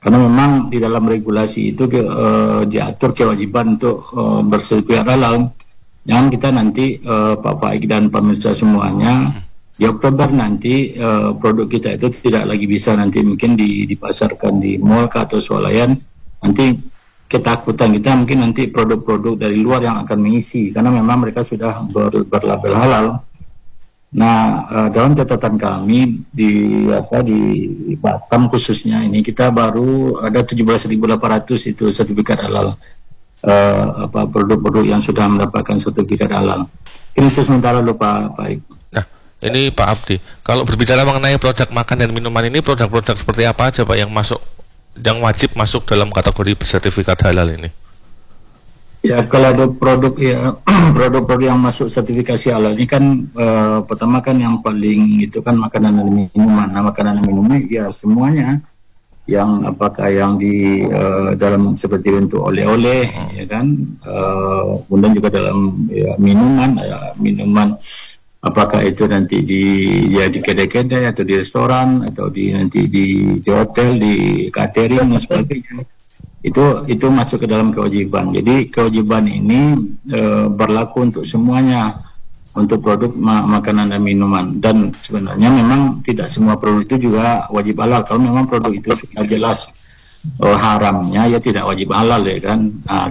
Karena memang di dalam regulasi itu diatur kewajiban untuk bersertifikat halal. Jangan kita nanti Pak Faik dan pemirsa semuanya di Oktober nanti produk kita itu tidak lagi bisa nanti mungkin dipasarkan di mall atau swalayan. Nanti ketakutan kita mungkin nanti produk-produk dari luar yang akan mengisi karena memang mereka sudah berlabel halal. Nah, dalam catatan kami di Batam khususnya ini kita baru ada 17.800 itu sertifikat halal, produk-produk yang sudah mendapatkan sertifikat halal. Ini itu sementara dulu Pak Baik. Nah, ini Pak Abdi, kalau berbicara mengenai produk makan dan minuman ini, produk-produk seperti apa aja Pak yang wajib masuk dalam kategori sertifikat halal ini? Ya, kalau ada produk ya produk-produk yang masuk sertifikasi halal ini kan pertama kan yang paling itu kan makanan dan minuman. Nah, makanan dan minuman ya semuanya yang apakah yang di dalam seperti bentuk oleh-oleh ya kan, kemudian juga dalam ya, minuman apakah itu nanti di kedai-kedai atau di restoran atau nanti di hotel, di catering dan sebagainya. Itu masuk ke dalam kewajiban. Jadi kewajiban ini berlaku untuk semuanya, untuk produk makanan dan minuman. Dan sebenarnya memang tidak semua produk itu juga wajib halal. Kalau memang produk itu sudah jelas haramnya, ya tidak wajib halal ya kan. Nah,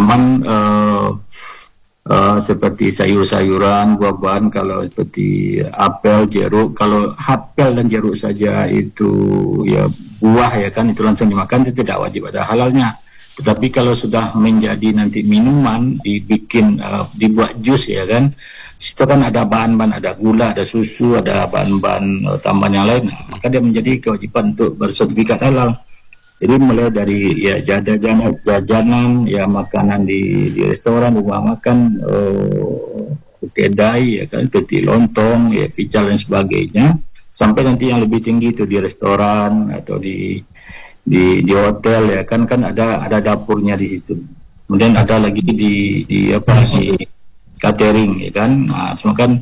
seperti sayur-sayuran, buah-buahan, kalau seperti apel, jeruk, kalau apel dan jeruk saja itu ya buah ya kan, itu langsung dimakan, itu tidak wajib ada halalnya. Tetapi kalau sudah menjadi nanti minuman, dibuat jus ya kan, situ kan ada bahan-bahan, ada gula, ada susu, ada bahan-bahan tambahan yang lain, maka dia menjadi kewajiban untuk bersertifikat halal. Jadi mulai dari ya jajanan, ya makanan di restoran, rumah makan, kedai, ya kan, seperti lontong, ya pical dan sebagainya, sampai nanti yang lebih tinggi itu di restoran atau di hotel ya kan ada dapurnya di situ. Kemudian ada lagi di catering ya kan. Nah, semua kan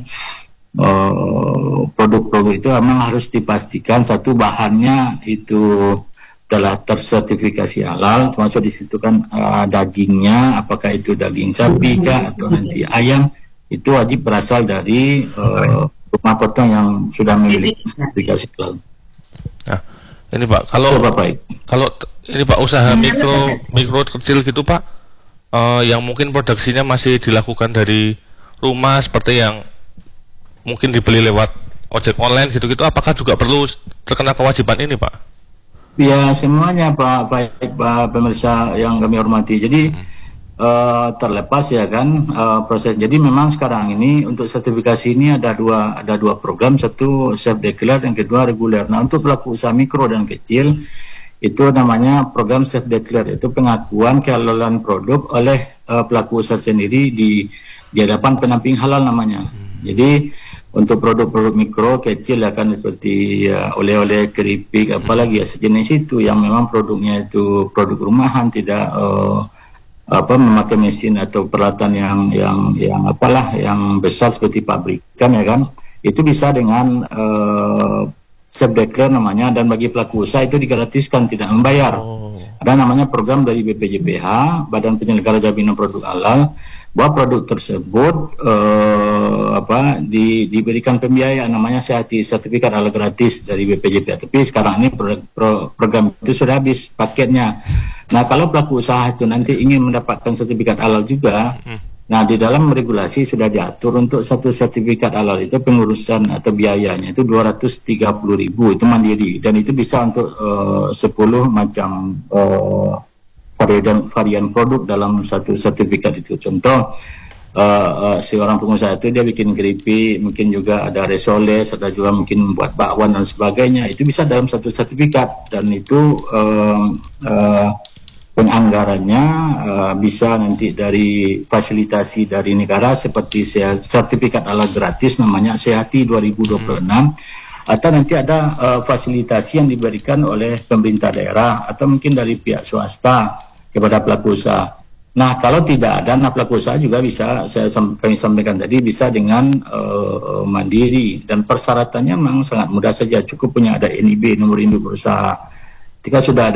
produk-produk itu memang harus dipastikan satu bahannya itu telah tersertifikasi halal, termasuk di situ kan dagingnya, apakah itu daging sapi kah atau nanti ayam, itu wajib berasal dari rumah potong yang sudah memiliki sertifikasi halal. Nah, ini Pak, kalau ini Pak usaha mikro kecil gitu Pak, yang mungkin produksinya masih dilakukan dari rumah seperti yang mungkin dibeli lewat ojek online gitu-gitu, apakah juga perlu terkena kewajiban ini Pak? Ya semuanya Pak pemirsa yang kami hormati. Jadi terlepas ya kan proses. Jadi memang sekarang ini untuk sertifikasi ini ada dua program, satu self declare, yang kedua reguler. Nah, untuk pelaku usaha mikro dan kecil itu namanya program self declare, itu pengakuan kehalalan produk oleh pelaku usaha sendiri di hadapan pendamping halal namanya. Jadi untuk produk-produk mikro kecil akan seperti oleh-oleh, keripik, apalagi ya sejenis itu yang memang produknya itu produk rumahan, tidak memakai mesin atau peralatan yang besar seperti pabrikan ya kan, itu bisa dengan self declare namanya, dan bagi pelaku usaha itu digratiskan, tidak membayar. Ada namanya program dari BPJPH, Badan Penyelenggara Jaminan Produk Halal, bahwa produk tersebut diberikan pembiayaan namanya sertifikat halal gratis dari BPJPH. Tapi sekarang ini program itu sudah habis paketnya. Nah, kalau pelaku usaha itu nanti ingin mendapatkan sertifikat halal juga, nah di dalam regulasi sudah diatur untuk satu sertifikat halal itu pengurusan atau biayanya itu 230.000, itu mandiri, dan itu bisa untuk 10 macam varian produk dalam satu sertifikat itu. Contoh, seorang pengusaha itu dia bikin keripik, mungkin juga ada resoles, ada juga mungkin buat bakwan dan sebagainya, itu bisa dalam satu sertifikat, dan itu penganggarannya bisa nanti dari fasilitasi dari negara seperti sertifikat halal gratis namanya Sehati 2026, atau nanti ada fasilitasi yang diberikan oleh pemerintah daerah atau mungkin dari pihak swasta kepada pelaku usaha. Nah, kalau tidak ada, pelaku usaha juga bisa, kami sampaikan tadi, bisa dengan mandiri, dan persyaratannya memang sangat mudah saja, cukup punya ada NIB, nomor induk berusaha. Ketika sudah ada